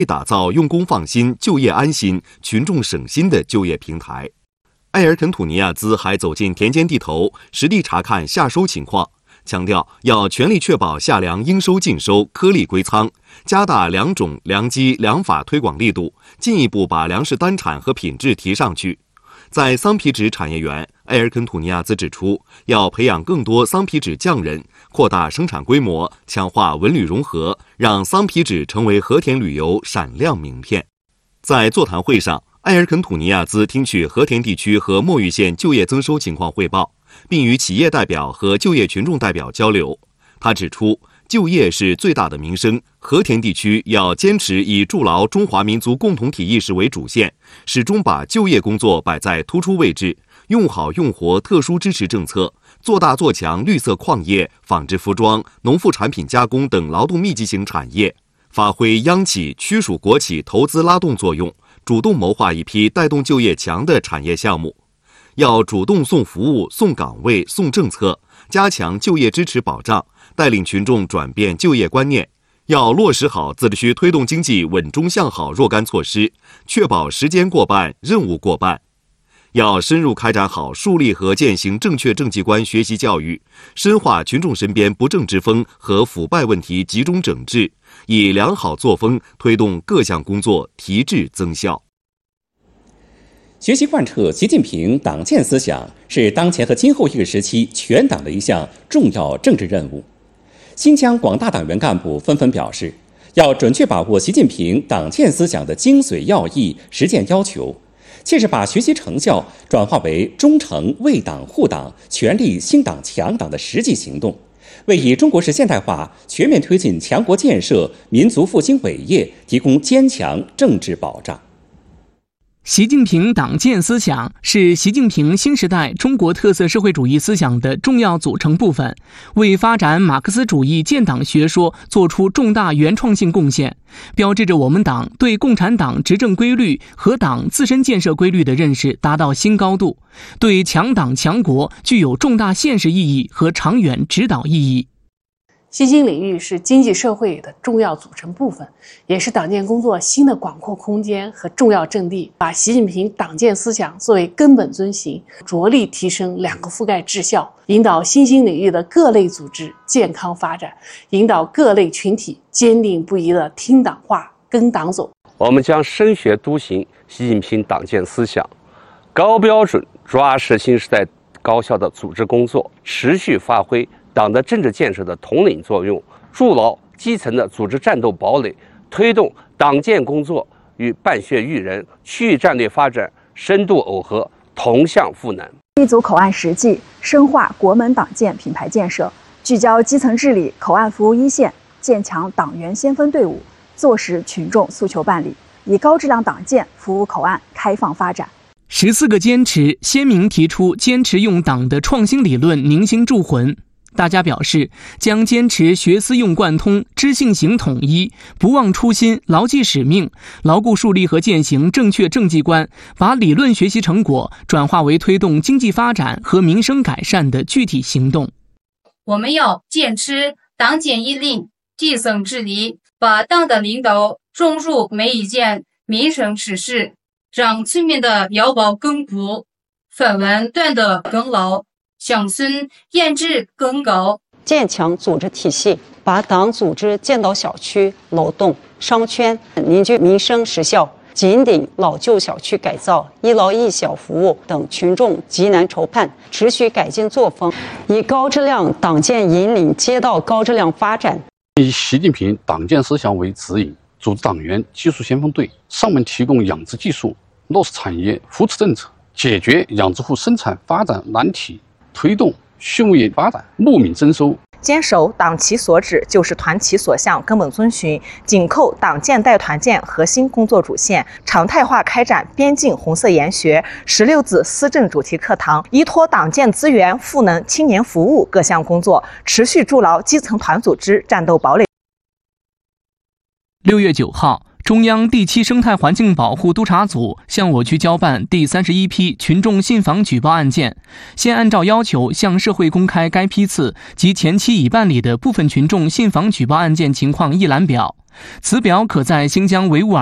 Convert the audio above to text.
打造用工放心、就业安心、群众省心的就业平台。埃尔肯土尼亚兹还走进田间地头，实地查看夏收情况，强调要全力确保夏粮应收尽收、颗粒归仓，加大粮种、粮基、粮法推广力度，进一步把粮食单产和品质提上去。在桑皮纸产业园，埃尔肯土尼亚兹指出，要培养更多桑皮纸匠人，扩大生产规模，强化文旅融合，让桑皮纸成为和田旅游闪亮名片。在座谈会上，埃尔肯土尼亚兹听取和田地区和墨峪县就业增收情况汇报，并与企业代表和就业群众代表交流。他指出，就业是最大的民生，和田地区要坚持以筑牢中华民族共同体意识为主线，始终把就业工作摆在突出位置，用好用活特殊支持政策，做大做强绿色矿业、纺织服装、农副产品加工等劳动密集型产业，发挥央企、区属国企投资拉动作用，主动谋划一批带动就业强的产业项目。要主动送服务、送岗位、送政策，加强就业支持保障，带领群众转变就业观念。要落实好自治区推动经济稳中向好若干措施，确保时间过半、任务过半。要深入开展好树立和践行正确政绩观学习教育，深化群众身边不正之风和腐败问题集中整治，以良好作风推动各项工作提质增效。 学习贯彻习近平党建思想是当前和今后一个时期全党的一项重要政治任务。新疆广大党员干部纷纷表示，要准确把握习近平党建思想的精髓要义、实践要求，切实把学习成效转化为忠诚为党护党、全力兴党强党的实际行动，为以中国式现代化全面推进强国建设、民族复兴伟业提供坚强政治保障。 习近平党建思想是习近平新时代中国特色社会主义思想的重要组成部分，为发展马克思主义建党学说做出重大原创性贡献，标志着我们党对共产党执政规律和党自身建设规律的认识达到新高度，对强党强国具有重大现实意义和长远指导意义。 新兴领域是经济社会的重要组成部分，也是党建工作新的广阔空间和重要阵地。把习近平党建思想作为根本遵循，着力提升两个覆盖治效，引导新兴领域的各类组织健康发展，引导各类群体坚定不移地听党话、跟党走。 我们将深学笃行习近平党建思想，高标准抓实新时代高效的组织工作，持续发挥党的政治建设的统领作用，筑牢基层的组织战斗堡垒，推动党建工作与办学育人、区域战略发展深度耦合，同向赋能。 立足口岸实际，深化国门党建品牌建设，聚焦基层治理、口岸服务一线，建强党员先锋队伍，坐实群众诉求办理，以高质量党建服务口岸开放发展。 14个坚持鲜明提出坚持用党的创新理论凝心铸魂。大家表示，将坚持学思用贯通、知信行统一，不忘初心，牢记使命，牢固树立和践行正确政绩观，把理论学习成果转化为推动经济发展和民生改善的具体行动。 我们要坚持党建一令、基层治理，把党的领导融入每一件民生实事，让村民的腰包更鼓，饭碗端得更牢，乡村颜值更高。 建强组织体系，把党组织建到小区、楼栋、商圈，凝聚民生实效，紧盯老旧小区改造、一老一小服务等群众急难愁盼，持续改进作风，以高质量党建引领街道高质量发展。 以习近平党建思想为指引，组织党员技术先锋队，上门提供养殖技术，落实产业扶持政策，解决养殖户生产发展难题，推动畜牧业发展，牧民增收。 坚守党其所指就是团其所向根本遵循，紧扣党建带团建核心工作主线，常态化开展边境红色研学、16字思政主题课堂，依托党建资源赋能青年服务各项工作，持续筑牢基层团组织战斗堡垒。 6月9号， 中央第7生态环境保护督察组向我区交办第31批群众信访举报案件，现按照要求向社会公开该批次及前期已办理的部分群众信访举报案件情况一览表。此表可在新疆维吾尔